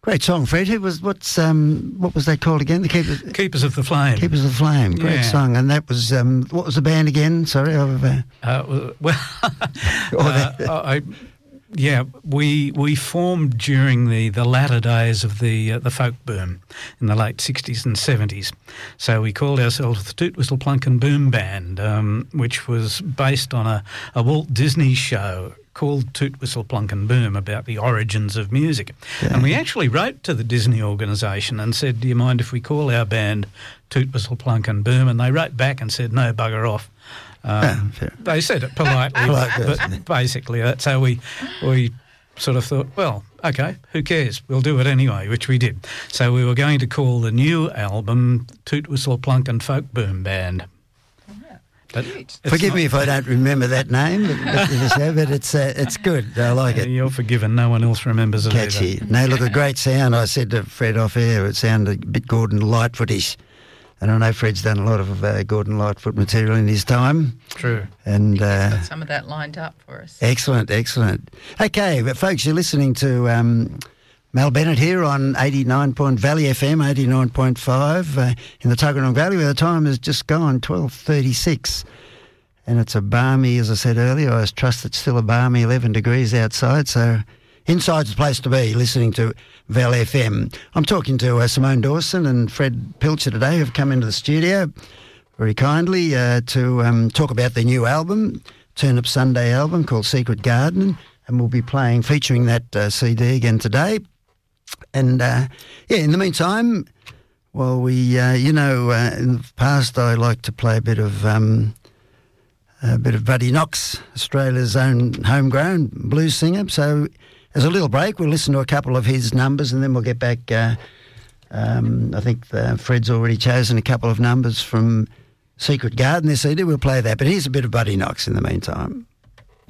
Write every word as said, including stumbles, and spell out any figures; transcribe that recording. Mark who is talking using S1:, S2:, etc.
S1: Great song, Fred. Who was what's um what was that called again? The Keepers
S2: Keepers of the Flame.
S1: Keepers of the Flame. Great
S2: yeah.
S1: song, and that was um what was the band again? Sorry, I've, uh,
S2: uh, well, uh, I. Yeah, we we formed during the, the latter days of the uh, the folk boom in the late sixties and seventies. So we called ourselves the Toot Whistle Plunk and Boom Band, um, which was based on a, a Walt Disney show called Toot Whistle Plunk and Boom about the origins of music. Yeah. And we actually wrote to the Disney organisation and said, do you mind if we call our band Toot Whistle Plunk and Boom? And they wrote back and said, no, bugger off. Um, oh, they said it politely, but basically that's how we we sort of thought, well, okay, who cares? We'll do it anyway, which we did. So we were going to call the new album Toot Whistle Plunk and Folk Boom Band. But
S1: Forgive me if I don't remember that name, but, but it's uh, it's good. I like it.
S2: You're forgiven. No one else remembers it
S1: Catchy.
S2: either.
S1: No, look, a great sound. I said to Fred off air, it sounded a bit Gordon Lightfoot-ish. And I know Fred's done a lot of uh, Gordon Lightfoot material in his time.
S2: True.
S1: And uh,
S3: got some of that lined up for us.
S1: Excellent, excellent. Okay, but folks, you're listening to um, Mal Bennett here on eighty-nine point Valley F M, eighty-nine point five uh, in the Tuggeranong Valley, where the time has just gone twelve thirty-six. And it's a balmy, as I said earlier, I trust it's still a balmy eleven degrees outside, so inside's the place to be, listening to Val F M. I'm talking to uh, Simone Dawson and Fred Pilcher today, who've come into the studio very kindly uh, to um, talk about their new album, Turnip Sunday album called Secret Garden, and we'll be playing, featuring that uh, C D again today. And, uh, yeah, in the meantime, well, we, uh, you know, uh, in the past I like to play a bit of... Um, a bit of Buddy Knox, Australia's own homegrown blues singer. So as a little break, we'll listen to a couple of his numbers and then we'll get back. Uh, um, I think the, Fred's already chosen a couple of numbers from Secret Garden this C D. We'll play that. But here's a bit of Buddy Knox in the meantime.